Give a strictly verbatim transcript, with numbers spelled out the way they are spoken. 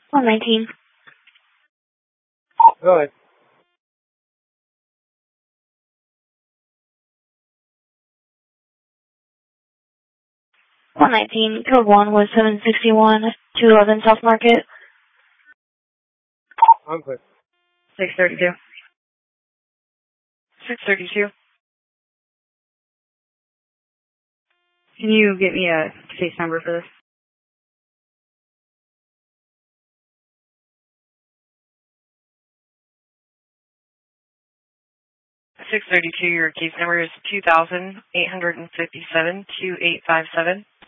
one nineteen. Go ahead. one nineteen, code one was seven sixty-one, two eleven South Market. I'm clear. six thirty-two. six thirty-two. Can you get me a case number for this? six thirty-two, your case number is two thousand eight hundred fifty-seven two eight five seven.